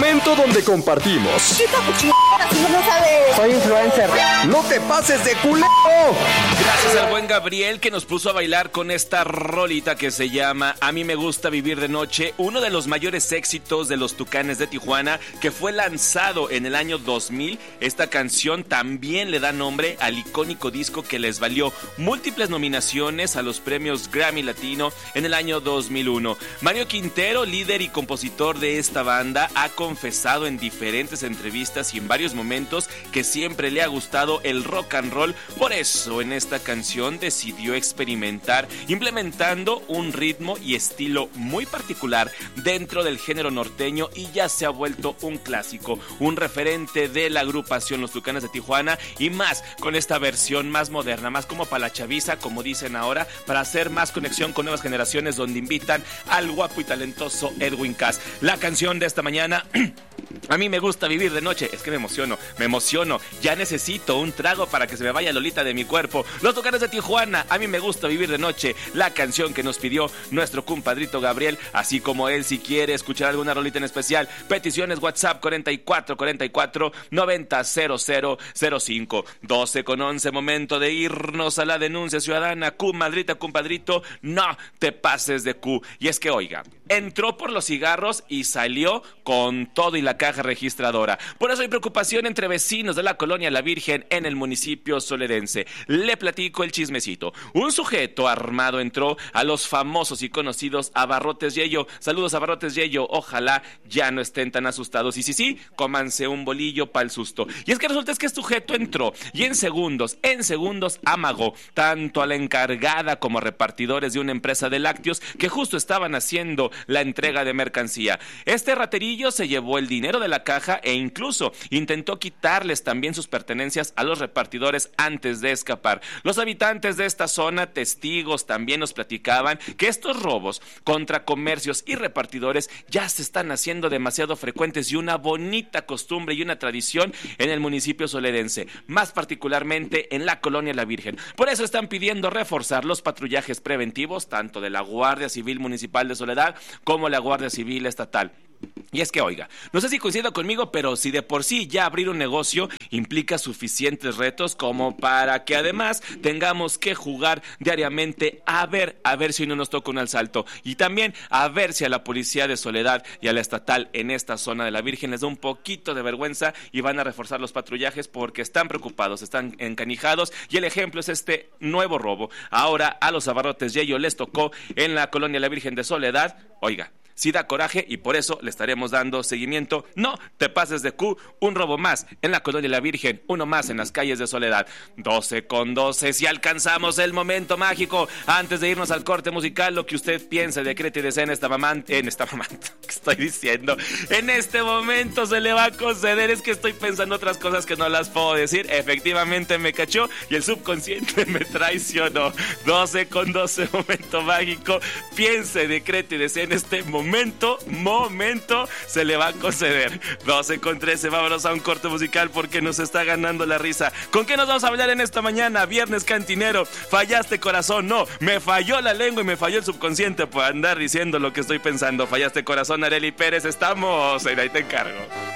momento donde compartimos. ¿Qué si no lo sabes? Soy influencer. ¡No te pases de culero! Gracias al buen Gabriel que nos puso a bailar con esta rolita que se llama A mí me gusta vivir de noche, uno de los mayores éxitos de los Tucanes de Tijuana, que fue lanzado en el año 2000. Esta canción también le da nombre al icónico disco que les valió múltiples nominaciones a los premios Grammy Latino en el año 2001. Mario Quintero, líder y compositor de esta banda, ha confesado en diferentes entrevistas y en varios momentos que siempre le ha gustado el rock and roll. Por eso en esta canción decidió experimentar implementando un ritmo y estilo muy particular dentro del género norteño, y ya se ha vuelto un clásico, un referente de la agrupación Los Tucanes de Tijuana, y más con esta versión más moderna, más como para la chaviza, como dicen ahora, para hacer más conexión con nuevas generaciones, donde invitan al guapo y talentoso Edwin Cass. La canción de esta mañana A mí me gusta vivir de noche. Es que me emociono. Ya necesito un trago para que se me vaya Lolita de mi cuerpo. Los Tucanes de Tijuana, A mí me gusta vivir de noche. La canción que nos pidió nuestro compadrito Gabriel, así como él, si quiere escuchar alguna rolita en especial. Peticiones WhatsApp 44 90 0005. 12:11, momento de irnos a la denuncia ciudadana. Comadrita, compadrito, no te pases de Q. Y es que, oiga, entró por los cigarros y salió con todo y la caja registradora. Por eso hay preocupación entre vecinos de la colonia La Virgen en el municipio soledense. Le platico el chismecito. Un sujeto armado entró a los famosos y conocidos Abarrotes Yello. Saludos, Abarrotes Yello. Ojalá ya no estén tan asustados. Y sí, cómanse un bolillo para el susto. Y es que resulta que este sujeto entró y en segundos amagó tanto a la encargada como a repartidores de una empresa de lácteos que justo estaban haciendo la entrega de mercancía. Este raterillo se llevó el dinero de la caja e incluso intentó quitarles también sus pertenencias a los repartidores antes de escapar. Los habitantes de esta zona, testigos, también nos platicaban que estos robos contra comercios y repartidores ya se están haciendo demasiado frecuentes y una bonita costumbre y una tradición en el municipio soledense, más particularmente en la colonia La Virgen. Por eso están pidiendo reforzar los patrullajes preventivos tanto de la Guardia Civil Municipal de Soledad como la Guardia Civil Estatal. Y es que, oiga, no sé si coincida conmigo, pero si de por sí ya abrir un negocio implica suficientes retos como para que además tengamos que jugar diariamente a ver si no nos toca un asalto, y también a ver si a la policía de Soledad y a la estatal en esta zona de La Virgen les da un poquito de vergüenza y van a reforzar los patrullajes porque están preocupados, están encanijados, y el ejemplo es este nuevo robo. Ahora a los Abarrotes Yello les tocó en la colonia La Virgen de Soledad. Oiga, sí da coraje y por eso le estaremos dando seguimiento. No te pases de Q, un robo más en la colonia La Virgen, uno más en las calles de Soledad. 12:12, si alcanzamos el momento mágico. Antes de irnos al corte musical, lo que usted piense, decrete y desee en esta mamanta, ¿qué estoy diciendo? En este momento se le va a conceder. Es que estoy pensando otras cosas que no las puedo decir. Efectivamente me cachó y el subconsciente me traicionó. 12:12, momento mágico. Piense, decrete y desee en este momento se le va a conceder. 12:13, vámonos a un corte musical porque nos está ganando la risa. ¿Con qué nos vamos a hablar en esta mañana? Viernes cantinero. Fallaste, corazón. No, me falló la lengua y me falló el subconsciente por andar diciendo lo que estoy pensando. Fallaste, corazón, Arely Pérez. Estamos en Ahí Te Encargo.